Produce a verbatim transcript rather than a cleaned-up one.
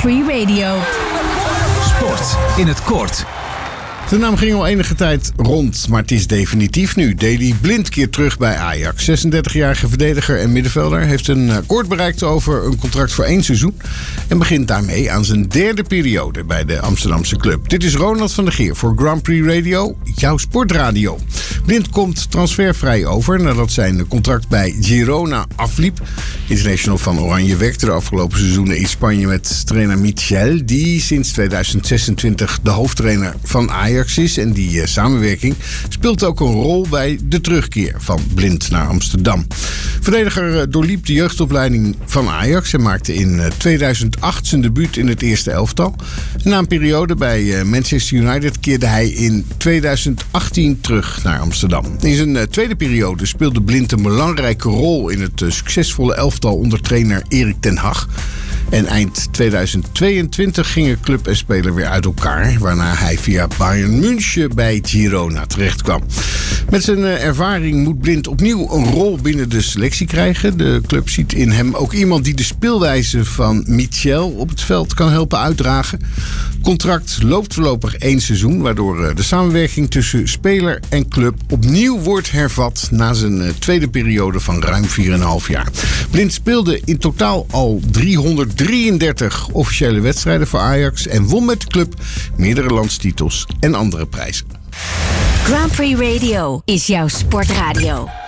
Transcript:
Prix Radio. Sport in het kort. De naam ging al enige tijd rond, maar het is definitief nu. Daley Blind keert terug bij Ajax. zesendertigjarige verdediger en middenvelder heeft een akkoord bereikt over een contract voor één seizoen en begint daarmee aan zijn derde periode bij de Amsterdamse club. Dit is Ronald van der Geer voor Grand Prix Radio, jouw sportradio. Blind komt transfervrij over nadat zijn contract bij Girona afliep. International van Oranje werkte de afgelopen seizoenen in Spanje met trainer Michel, die sinds tweeduizend zesentwintig de hoofdtrainer van Ajax is. En die uh, samenwerking speelt ook een rol bij de terugkeer van Blind naar Amsterdam. Verdediger uh, doorliep de jeugdopleiding van Ajax en maakte in uh, tweeduizend acht zijn debuut in het eerste elftal. En na een periode bij uh, Manchester United keerde hij in tweeduizend achttien terug naar Amsterdam. In zijn uh, tweede periode speelde Blind een belangrijke rol in het uh, succesvolle elftal onder trainer Erik ten Hag. En eind tweeduizend tweeëntwintig gingen club en speler weer uit elkaar, waarna hij via Bayern München bij Girona terechtkwam. Met zijn ervaring moet Blind opnieuw een rol binnen de selectie krijgen. De club ziet in hem ook iemand die de speelwijze van Michel op het veld kan helpen uitdragen. Het contract loopt voorlopig één seizoen, waardoor de samenwerking tussen speler en club opnieuw wordt hervat na zijn tweede periode van ruim vier komma vijf jaar. Blind speelde in totaal al driehonderddrieëndertig officiële wedstrijden voor Ajax en won met de club meerdere landstitels en andere prijzen. Grand Prix Radio is jouw sportradio.